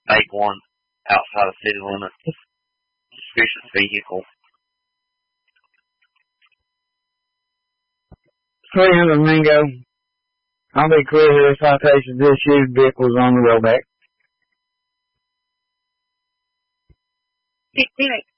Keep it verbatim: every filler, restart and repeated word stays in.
make one outside of city limits. Suspicious vehicle. three hundred Mingo. I'll be clear here, this citation, this used vehicle is on the road back. Phoenix.